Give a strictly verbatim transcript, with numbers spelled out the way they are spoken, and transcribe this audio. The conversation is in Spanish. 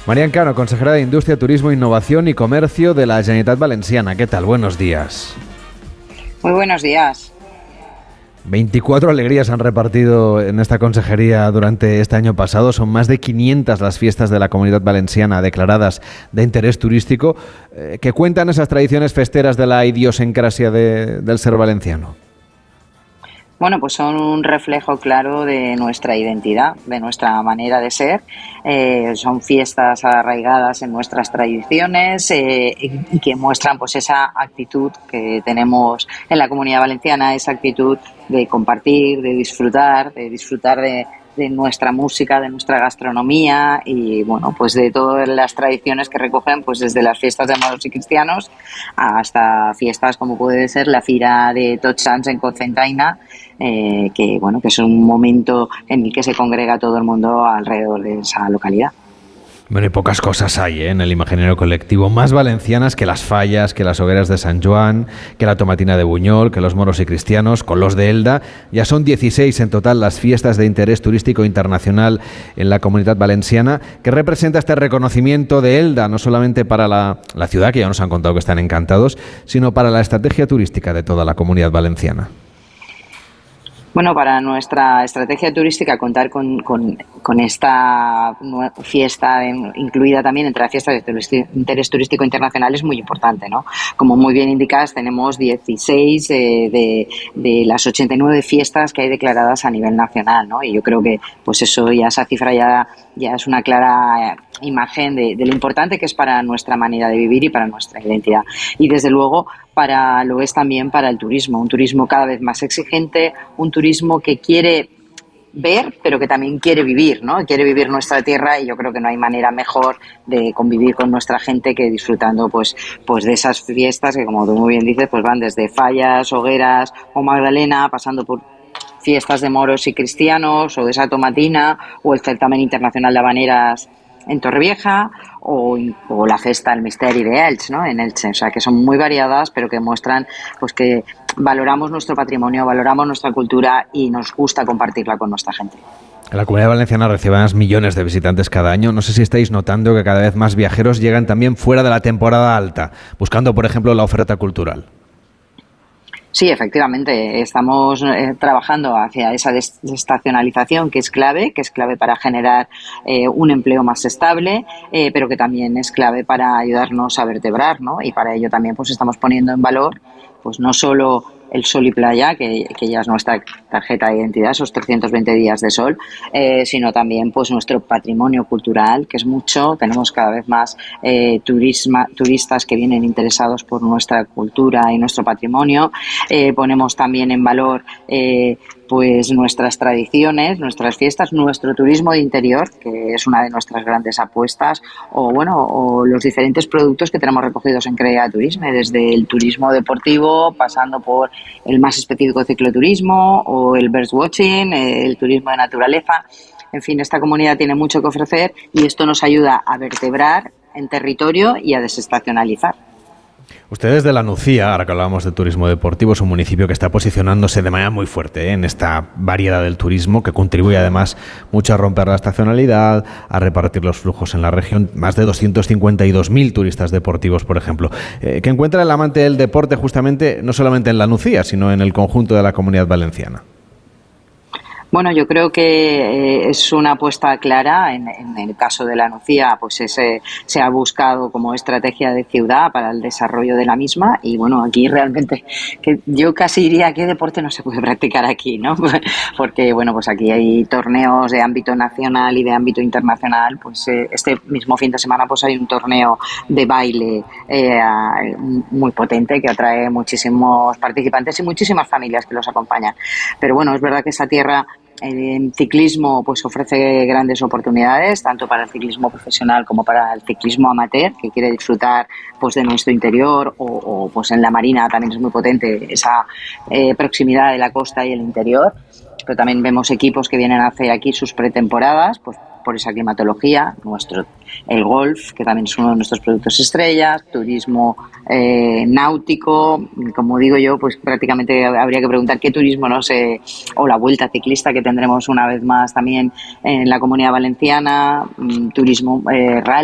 Marian Cano, consejera de Industria, Turismo, Innovación y Comercio de la Generalitat Valenciana. ¿Qué tal? Buenos días. Muy buenos días. veinticuatro alegrías han repartido en esta consejería durante este año pasado. Son más de quinientas las fiestas de la Comunidad Valenciana declaradas de interés turístico. Eh, ¿Qué cuentan esas tradiciones festeras de la idiosincrasia de, del ser valenciano? Bueno, pues son un reflejo claro de nuestra identidad, de nuestra manera de ser. Eh, son fiestas arraigadas en nuestras tradiciones eh, y que muestran pues esa actitud que tenemos en la Comunidad Valenciana, esa actitud de compartir, de disfrutar, de disfrutar de, de nuestra música, de nuestra gastronomía y bueno, pues de todas las tradiciones que recogen, pues desde las fiestas de moros y cristianos hasta fiestas como puede ser la Fira de Tots Sants en Cocentaina, eh, que bueno, que es un momento en el que se congrega todo el mundo alrededor de esa localidad. Bueno, y pocas cosas hay ¿eh? en el imaginario colectivo, más valencianas que las fallas, que las hogueras de San Joan, que la tomatina de Buñol, que los moros y cristianos, con los de Elda. Ya son dieciséis en total las fiestas de interés turístico internacional en la Comunidad Valenciana. ¿Qué representa este reconocimiento de Elda, no solamente para la, la ciudad, que ya nos han contado que están encantados, sino para la estrategia turística de toda la Comunidad Valenciana? Bueno, para nuestra estrategia turística contar con, con, con esta fiesta incluida también entre las fiestas de interés turístico internacional es muy importante, ¿no? Como muy bien indicas, tenemos dieciséis eh, de, de las ochenta y nueve fiestas que hay declaradas a nivel nacional, ¿no? Y yo creo que pues eso ya, esa cifra ya, ya es una clara imagen de, de lo importante que es para nuestra manera de vivir y para nuestra identidad. Y desde luego para lo es también para el turismo, un turismo cada vez más exigente, un turismo que quiere ver, pero que también quiere vivir, ¿no? Quiere vivir nuestra tierra y yo creo que no hay manera mejor de convivir con nuestra gente que disfrutando pues, pues de esas fiestas que, como tú muy bien dices, pues van desde fallas, hogueras o Magdalena, pasando por fiestas de moros y cristianos o de esa tomatina o el certamen internacional de habaneras en Torrevieja o, o la festa del Misteri de Elx, ¿no? En Elche, o sea que son muy variadas pero que muestran pues que valoramos nuestro patrimonio, valoramos nuestra cultura y nos gusta compartirla con nuestra gente. La Comunidad Valenciana recibe unos millones de visitantes cada año. No sé si estáis notando que cada vez más viajeros llegan también fuera de la temporada alta, buscando por ejemplo la oferta cultural. Sí, efectivamente, estamos eh, trabajando hacia esa desestacionalización que es clave, que es clave para generar eh, un empleo más estable, eh, pero que también es clave para ayudarnos a vertebrar, ¿no? Y para ello también pues estamos poniendo en valor pues no solo el sol y playa, que, que ya es nuestra tarjeta de identidad, esos trescientos veinte días de sol, eh, sino también pues nuestro patrimonio cultural, que es mucho. Tenemos cada vez más eh, turisma, turistas que vienen interesados por nuestra cultura y nuestro patrimonio. Eh, ponemos también en valor eh, pues nuestras tradiciones, nuestras fiestas, nuestro turismo de interior, que es una de nuestras grandes apuestas, o bueno, o los diferentes productos que tenemos recogidos en Crea Turisme, desde el turismo deportivo, pasando por el más específico cicloturismo o el birdwatching, el turismo de naturaleza. En fin, esta comunidad tiene mucho que ofrecer y esto nos ayuda a vertebrar en territorio y a desestacionalizar. Ustedes de La Nucía, ahora que hablábamos de turismo deportivo, es un municipio que está posicionándose de manera muy fuerte ¿eh? en esta variedad del turismo, que contribuye además mucho a romper la estacionalidad, a repartir los flujos en la región. Más de doscientos cincuenta y dos mil turistas deportivos, por ejemplo, eh, que encuentra el amante del deporte justamente no solamente en La Nucía, sino en el conjunto de la Comunidad Valenciana. Bueno, yo creo que eh, es una apuesta clara. En, en el caso de La Nucía, pues ese, se ha buscado como estrategia de ciudad para el desarrollo de la misma. Y bueno, aquí realmente, que yo casi diría que deporte no se puede practicar aquí, ¿no? Porque bueno, pues aquí hay torneos de ámbito nacional y de ámbito internacional. Pues eh, este mismo fin de semana, pues hay un torneo de baile eh, muy potente que atrae muchísimos participantes y muchísimas familias que los acompañan. Pero bueno, es verdad que esa tierra en ciclismo pues ofrece grandes oportunidades tanto para el ciclismo profesional como para el ciclismo amateur que quiere disfrutar pues de nuestro interior o, o pues en la marina también es muy potente esa eh, proximidad de la costa y el interior, pero también vemos equipos que vienen a hacer aquí sus pretemporadas pues por esa climatología, nuestro el golf, que también es uno de nuestros productos estrellas, turismo eh, náutico, como digo yo, pues prácticamente habría que preguntar qué turismo no sé, o la vuelta ciclista que tendremos una vez más también en la Comunidad Valenciana, turismo eh, rally.